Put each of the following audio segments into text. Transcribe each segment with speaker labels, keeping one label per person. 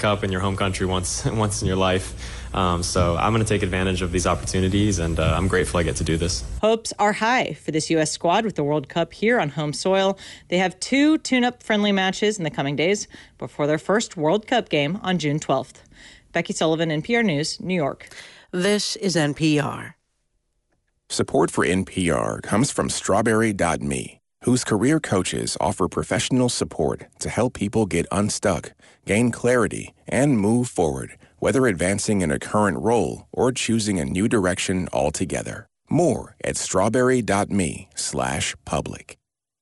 Speaker 1: Cup in your home country once in your life. So I'm going to take advantage of these opportunities, and I'm grateful I get to do this.
Speaker 2: Hopes are high for this U.S. squad with the World Cup here on home soil. They have 2 tune-up friendly matches in the coming days before their first World Cup game on June 12th. Becky Sullivan, NPR News, New York.
Speaker 3: This is NPR.
Speaker 4: Support for NPR comes from Strawberry.me, whose career coaches offer professional support to help people get unstuck, gain clarity, and move forward, whether advancing in a current role or choosing a new direction altogether. More at strawberry.me/public.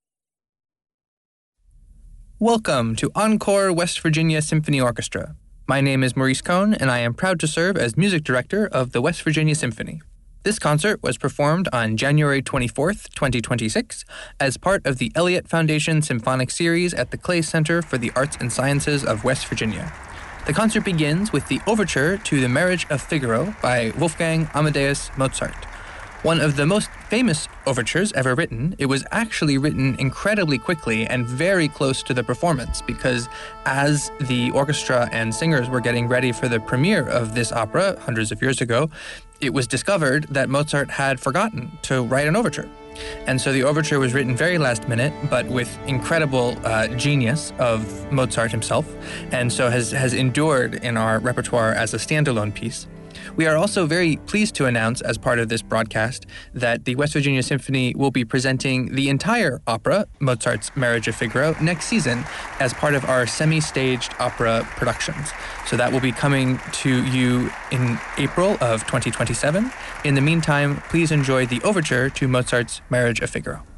Speaker 5: Welcome to Encore West Virginia Symphony Orchestra. My name is Maurice Cohn, and I am proud to serve as music director of the West Virginia Symphony. This concert was performed on January 24th, 2026, as part of the Elliott Foundation Symphonic Series at the Clay Center for the Arts and Sciences of West Virginia. The concert begins with the overture to The Marriage of Figaro by Wolfgang Amadeus Mozart. One of the most famous overtures ever written, it was actually written incredibly quickly and very close to the performance, because as the orchestra and singers were getting ready for the premiere of this opera hundreds of years ago, it was discovered that Mozart had forgotten to write an overture. And so the overture was written very last minute, but with incredible genius of Mozart himself, and so has endured in our repertoire as a standalone piece. We are also very pleased to announce, as part of this broadcast, that the West Virginia Symphony will be presenting the entire opera, Mozart's Marriage of Figaro, next season as part of our semi-staged opera productions. So that will be coming to you in April of 2027. In the meantime, please enjoy the overture to Mozart's Marriage of Figaro.